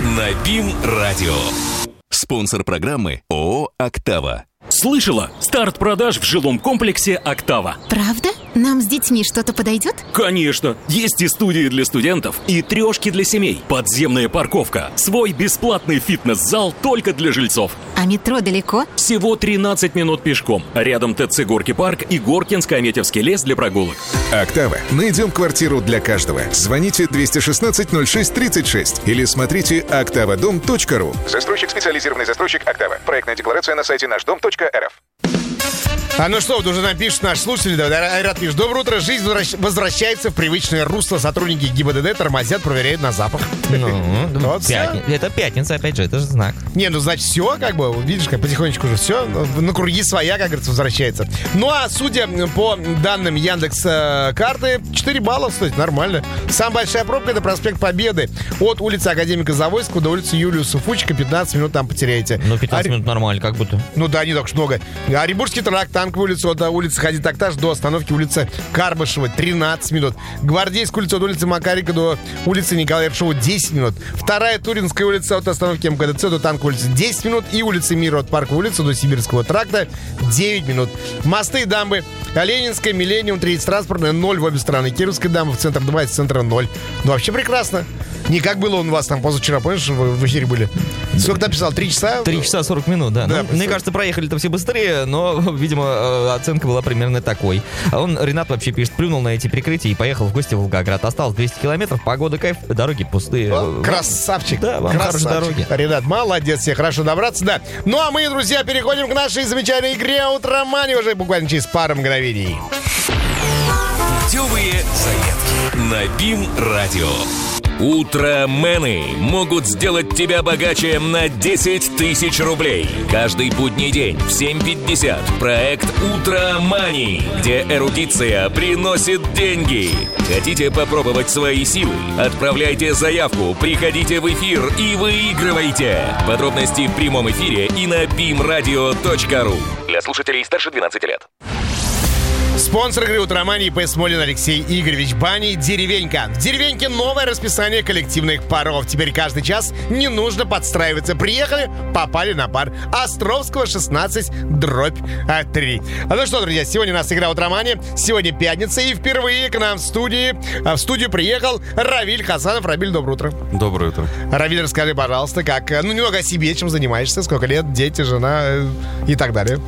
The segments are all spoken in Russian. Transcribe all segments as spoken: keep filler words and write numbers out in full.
на БИМ-радио. Спонсор программы ООО «Октава». Слышала? Старт продаж в жилом комплексе «Октава». Правда? Нам с детьми что-то подойдет? Конечно! Есть и студии для студентов, и трешки для семей, подземная парковка, свой бесплатный фитнес-зал только для жильцов. А метро далеко? Всего тринадцать минут пешком. Рядом ТЦ «Горки парк» и Горкинско-Аметьевский лес для прогулок. «Октава». Найдем квартиру для каждого. Звоните двести шестнадцать ноль шесть тридцать шесть или смотрите октавадом точка ру. Застройщик, специализированный застройщик «Октава». Проектная декларация на сайте наш дом точка эр эф. А ну что, вот уже нам пишут наши слушатели, да, Айрат пишет: доброе утро, жизнь возвращается в привычное русло, сотрудники ГИБДД тормозят, проверяют на запах. Ну, вот пятни... это пятница, опять же, это же знак. Не, ну значит все, как бы, видишь, как потихонечку уже все, на круги своя, как говорится, возвращается. Ну а судя по данным Яндекс.Карты, четыре балла стоит, нормально. Самая большая пробка — это проспект Победы. От улицы Академика Завойского до улицы Юлиуса Фучика, пятнадцать минут там потеряете. Ну, пятнадцать а... минут нормально, как будто. Ну да, не так уж много. Оренбургский тракт, Танковая улица, от улицы Хади Такташ до остановки улицы Карбышева тринадцать минут. Гвардейская улица от улицы Макарика до улицы Николая Ершова десять минут. Вторая Туринская улица от остановки МКДЦ до Танковой улицы десять минут. И улица Мира от Парковой улицы до Сибирского тракта девять минут. Мосты и дамбы: Ленинская, Миллениум, третья транспортная, ноль в обе стороны. Кировская дамба, в центр два, из центра ноль. Ну вообще прекрасно. Не как было он у вас там позавчера, помнишь, вы в эфире были? Сколько ты писал? Три часа? Три часа сорок минут, да. да ну, мне кажется, проехали-то все быстрее, но, видимо, оценка была примерно такой. А он, Ренат, вообще пишет: плюнул на эти прикрытия и поехал в гости в Волгоград. Осталось двести километров, погода кайф, дороги пустые. О, красавчик. Да, вам красавчик. Хорошей дороги. Ренат, молодец, все хорошо добраться, да. Ну а мы, друзья, переходим к нашей замечательной игре «Утромания» уже буквально через пару мгновений. Путевые заявки на БИМ-радио. Утромены могут сделать тебя богаче на десять тысяч рублей. Каждый будний день в семь пятьдесят проект «Утромани», где эрудиция приносит деньги. Хотите попробовать свои силы? Отправляйте заявку, приходите в эфир и выигрывайте. Подробности в прямом эфире и на бим радио точка ру. Для слушателей старше двенадцати лет. Спонсор игры «Утромания» ИП Смолин Алексей Игоревич. Бани «Деревенька». В «Деревеньке» новое расписание коллективных паров. Теперь каждый час не нужно подстраиваться. Приехали, попали на пар. Островского шестнадцать, дробь три. А ну что, друзья, сегодня у нас игра «Утромания». Сегодня пятница, и впервые к нам в студии, в студию приехал Равиль Хасанов. Равиль, доброе утро. Доброе утро. Равиль, расскажи, пожалуйста, как, ну, немного о себе, чем занимаешься, сколько лет, дети, жена и так далее.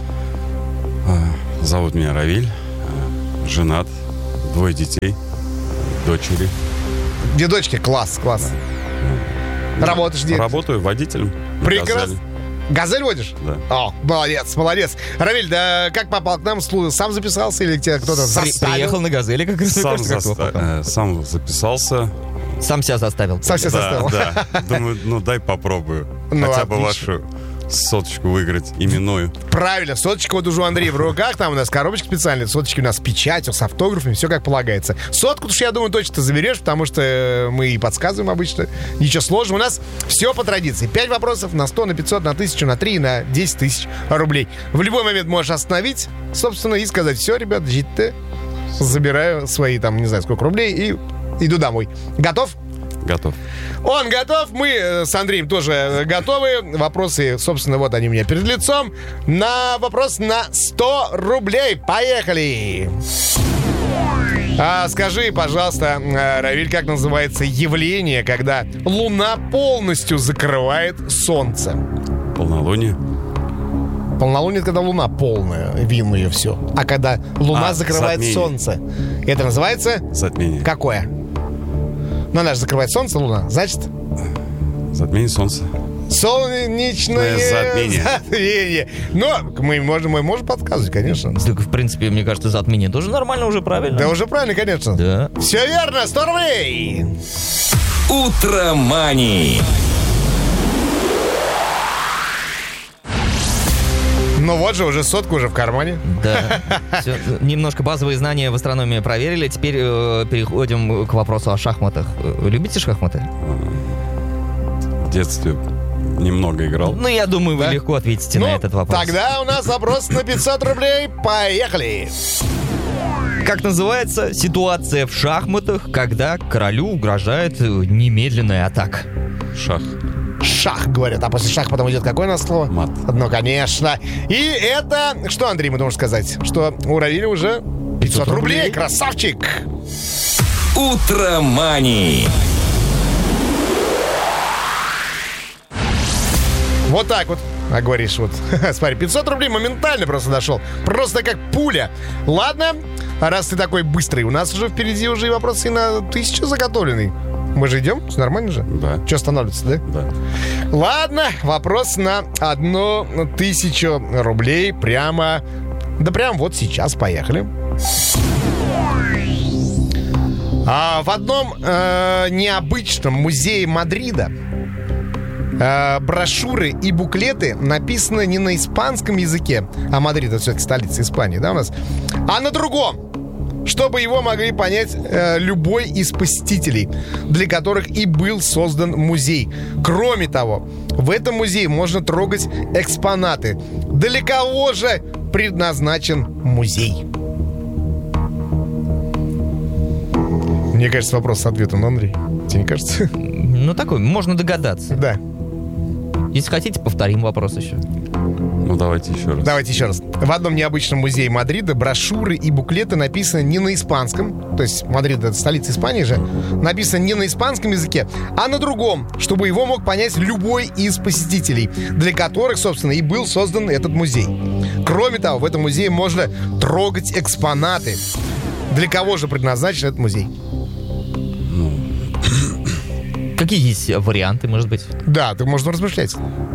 Зовут меня Равиль. Женат, двое детей, дочери. Две дочки? Класс, класс. Да. Работаешь где? Работаю водителем. Прекрасно. Газель водишь? Да. О, молодец, молодец. Равиль, да как попал к нам? Сам записался или тебя кто-то заставил? Приехал на «Газели», как раз. Сам, заста... э, сам записался. Сам себя заставил. Сам себя да, заставил. Да. Думаю, ну дай попробую. Ну, Хотя отлично. бы вашу соточку выиграть именную. Правильно, соточка вот уже у Андрея в руках. Там у нас коробочка специальная. Соточки у нас с печатью, с автографами, все как полагается. Сотку, уж я думаю, точно ты заберешь, потому что мы и подсказываем обычно. Ничего сложного. У нас все по традиции. Пять вопросов на сто, на пятьсот, на тысячу, на три, на десять тысяч рублей. В любой момент можешь остановить, собственно, и сказать: все, ребят, ждите, забираю свои, там, не знаю, сколько рублей и иду домой. Готов? Готов. Он готов, мы с Андреем тоже готовы. Вопросы, собственно, вот они у меня перед лицом. На вопрос на сто рублей. Поехали! А скажи, пожалуйста, Равиль, как называется явление, когда Луна полностью закрывает Солнце? Полнолуние. Полнолуние — это когда Луна полная, видно ее все. А когда Луна а, закрывает затмение. Солнце, это называется? Затмение. Какое? Ну, она же закрывает Солнце, Луна, значит? Затмение Солнца. Солнечное затмение. затмение. Но мы можем, мы можем подсказывать, конечно. Так, в принципе, мне кажется, затмение тоже нормально, уже правильно. Да, уже правильно, конечно. Да. Все верно, сто рублей. Утромани. Ну вот же, уже сотка уже в кармане. Да. Все, немножко базовые знания в астрономии проверили. Теперь э, переходим к вопросу о шахматах. Любите шахматы? В детстве немного играл. Ну, я думаю, вы да? легко ответите ну, на этот вопрос. Тогда у нас вопрос на пятьсот рублей. Поехали. Как называется ситуация в шахматах, когда королю угрожает немедленная атака? Шах. шах, говорят. А после шах потом идет какое у нас слово? Мат. Ну, конечно. И это... Что, Андрей, мы должны сказать? Что у Равиля уже пятьсот рублей. Красавчик! Утромани. Вот так вот. А говоришь, вот, смотри, пятьсот рублей моментально просто дошел. Просто как пуля. Ладно, а раз ты такой быстрый, у нас уже впереди уже и вопросы и на тысячу заготовленный. Мы же идем? Все нормально же? Да. Что останавливаться, да? Да. Ладно, вопрос на одну тысячу рублей прямо... Да прямо вот сейчас, поехали. А в одном э, необычном музее Мадрида э, брошюры и буклеты написаны не на испанском языке, а Мадрид — это все-таки столица Испании, да, у нас, а на другом, чтобы его могли понять э, любой из посетителей, для которых и был создан музей. Кроме того, в этом музее можно трогать экспонаты. Для кого же предназначен музей? Мне кажется, вопрос с ответом, Андрей. Тебе не кажется? Ну, такой, можно догадаться. Да. Если хотите, повторим вопрос еще. Ну, давайте еще раз. Давайте еще раз. В одном необычном музее Мадрида брошюры и буклеты написаны не на испанском, то есть Мадрид — это столица Испании же, написано не на испанском языке, а на другом, чтобы его мог понять любой из посетителей, для которых, собственно, и был создан этот музей. Кроме того, в этом музее можно трогать экспонаты. Для кого же предназначен этот музей? Какие есть варианты, может быть? Да, ты можно размышлять.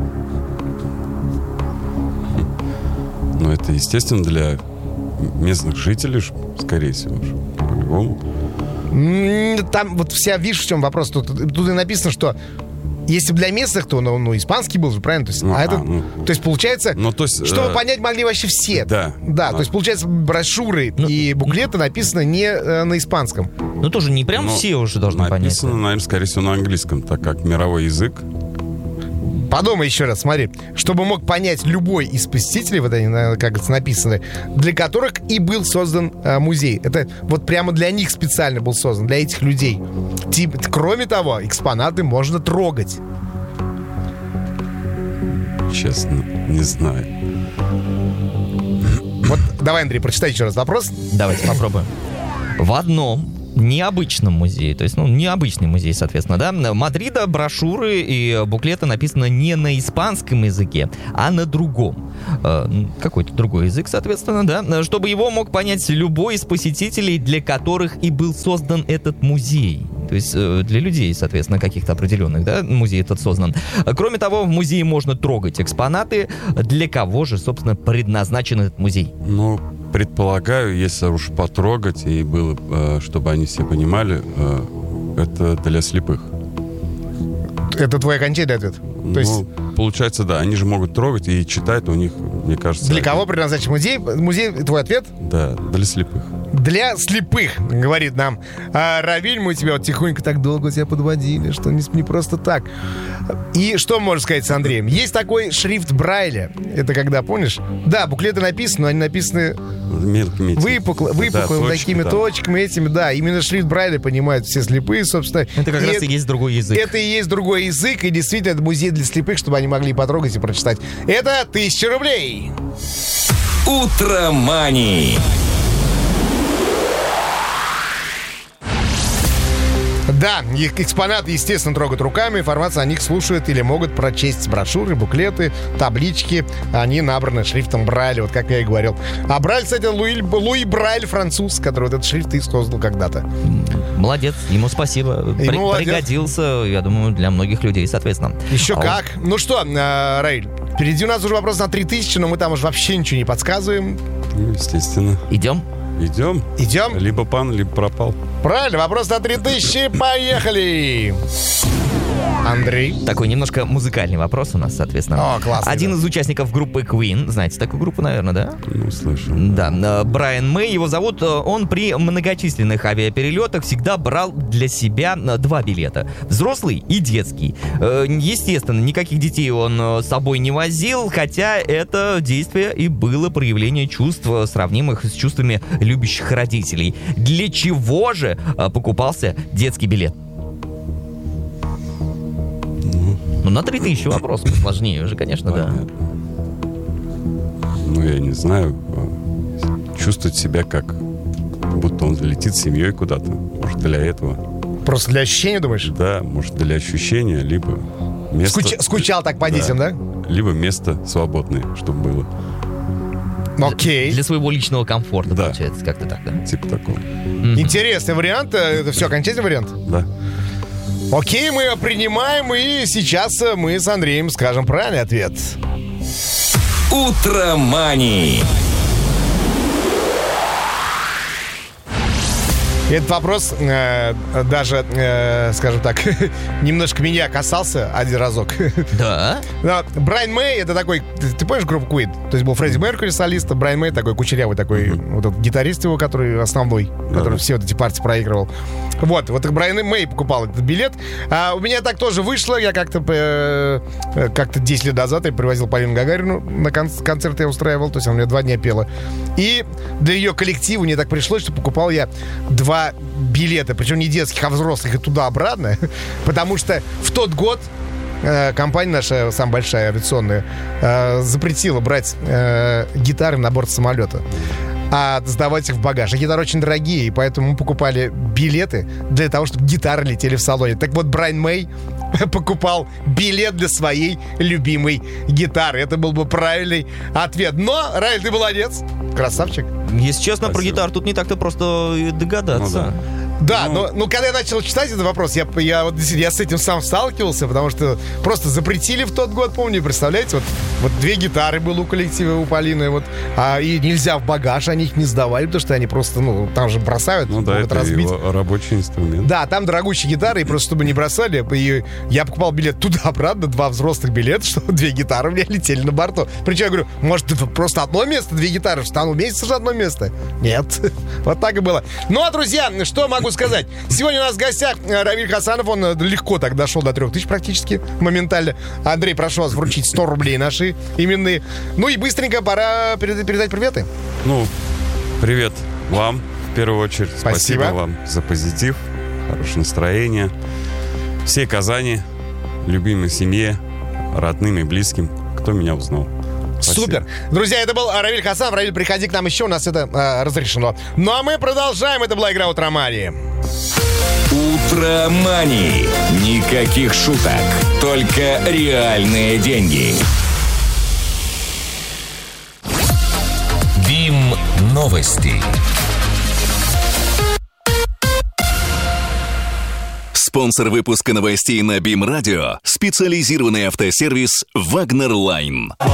Ну, это, естественно, для местных жителей, скорее всего, по-любому. Там вот вся, видишь, в чем вопрос. Тут, тут и написано, что если бы для местных, то ну, ну, испанский был же, правильно? То есть, ну, а а, это, ну, то есть получается, ну, то есть, чтобы э, понять могли вообще все. Да. Да, А. то есть получается, брошюры Ну, и буклеты написаны не э, на испанском. Ну, тоже не прям Ну, все уже должны понять. написано, наверное, скорее всего, на английском, так как мировой язык. Подумай еще раз, смотри. Чтобы мог понять любой из посетителей, вот они, наверное, как это написано, для которых и был создан э, музей. Это вот прямо для них специально был создан, для этих людей. Тип, кроме того, экспонаты можно трогать. Честно, не знаю. Вот давай, Андрей, прочитай еще раз вопрос. Давайте попробуем. В одном необычном музее, то есть, ну, необычный музей, соответственно, да, Мадрида брошюры и буклеты написаны не на испанском языке, а на другом. Э, какой-то другой язык, соответственно, да, чтобы его мог понять любой из посетителей, для которых и был создан этот музей. То есть э, для людей, соответственно, каких-то определенных, да, музей этот создан. Кроме того, в музее можно трогать экспонаты. Для кого же, собственно, предназначен этот музей? Ну, предполагаю, если уж потрогать, и было, э, чтобы они все понимали, э, это для слепых. Это твой окончательный ответ? То Ну, есть получается, да, они же могут трогать и читать у них, мне кажется... для кого предназначен музей? Музей, твой ответ? Да, для слепых. Для слепых, говорит нам а, Равиль. Мы тебя вот тихонько так долго тебя подводили, что не, не просто так. И что можно сказать с Андреем? Есть такой шрифт Брайля. Это когда, помнишь? Да, буклеты написаны, но они написаны Мелкими этими. выпукло, выпукло, Да, точки, такими да. точками этими. Да, именно шрифт Брайля понимают все слепые, собственно. Это как И раз и есть другой язык. Это и есть другой язык, и действительно это музей для слепых, чтобы они могли потрогать и прочитать. Это тысяча рублей. Утромани. Да, их экспонаты, естественно, трогают руками, информацию о них слушают или могут прочесть брошюры, буклеты, таблички. Они набраны шрифтом Брайля, вот как я и говорил. А Брайль, кстати, Луи, Луи Брайль, француз, который вот этот шрифт и создал когда-то. Молодец, ему спасибо. При- Ему молодец. Пригодился, я думаю, для многих людей, соответственно. Еще А как. Ну что, э, Раиль, впереди у нас уже вопрос на три тысячи, но мы там уже вообще ничего не подсказываем. Ну, естественно. Идем? Идем. Идем? Либо пан, либо пропал. Правильно, вопрос на три тысячи, поехали! Андрей. Такой немножко музыкальный вопрос у нас, соответственно. О, классно. Один из участников группы Queen, знаете такую группу, наверное, да? Ну, слышу. Да, э, Брайан Мэй, его зовут. э, Он при многочисленных авиаперелетах всегда брал для себя э, два билета. Взрослый и детский. Э, Естественно, никаких детей он э, с собой не возил, хотя это действие и было проявление чувств, э, сравнимых с чувствами любящих родителей. Для чего же э, покупался детский билет? Ну, на три тысячи вопрос посложнее уже, конечно, да. Ну, я не знаю. Чувствовать себя как будто он летит с семьей куда-то. Может, для этого. Просто для ощущения, думаешь? Да, может, для ощущения, либо место... Скуч- скучал так по детям, да? Либо место свободное, чтобы было. Окей. Для своего личного комфорта, Да. получается, как-то так, да? Типа такого. Интересный вариант. Это все окончательный вариант? Да. Окей, мы его принимаем, и сейчас мы с Андреем скажем правильный ответ. Утромани. Этот вопрос э, даже, э, скажем так, немножко меня касался один разок. Да? Да, Брайан Мэй, это такой, ты, ты помнишь группу Queen? То есть был Фредди Меркьюри солист, а Брайан Мэй такой кучерявый такой, mm-hmm. вот этот ги타рист его, который основной, Да, который да. все вот эти партии проигрывал. Вот, вот Брайан Мэй покупал этот билет. А у меня так тоже вышло, я как-то э, как-то десять лет назад я привозил Полину Гагарину на кон- концерт я устраивал, то есть она мне два дня пела. И для ее коллектива мне так пришлось, что покупал я два билета, причем не детских, а взрослых, и туда-обратно, потому что в тот год э, компания наша, самая большая авиационная, э, запретила брать э, гитары на борт самолета, а сдавать их в багаж. А гитары очень дорогие, и поэтому мы покупали билеты для того, чтобы гитары летели в салоне. Так вот, Брайан Мэй покупал билет для своей любимой гитары. Это был бы правильный ответ. Но, Раиль, ты молодец. Красавчик. Если честно, Спасибо. про гитару тут не так-то просто и догадаться. Ну Да, но, но когда я начал читать этот вопрос, я, я, вот, действительно, я с этим сам сталкивался, потому что просто запретили в тот год, помню, представляете, вот, вот две гитары было у коллектива, у Полины, вот, а, и нельзя в багаж, они их не сдавали, потому что они просто, ну, там же бросают, Ну да, могут это разбить. его рабочий инструмент. Да, там дорогущие гитары, и просто чтобы не бросали, и я покупал билет туда-обратно, два взрослых билета, чтобы две гитары у меня летели на борту. Причем я говорю, может, это просто одно место, две гитары, что там уместится же одно место? Нет, вот так и было. Ну, а, друзья, что могу сказать? Сегодня у нас в гостях Равиль Хасанов, он легко так дошел до трех тысяч практически, моментально. Андрей, прошу вас вручить сто рублей наши именные. Ну и быстренько пора передать приветы. Ну, привет вам, в первую очередь. Спасибо. Спасибо вам за позитив, хорошее настроение. Всей Казани, любимой семье, родным и близким, кто меня узнал. Спасибо. Супер. Друзья, это был Равиль Хасанов. Равиль, приходи к нам еще, у нас это э, разрешено. Ну а мы продолжаем. Это была игра «Утромани». Утромани. Никаких шуток, только реальные деньги. БИМ новости. Спонсор выпуска новостей на БИМ Радио — специализированный автосервис «Вагнер Лайн».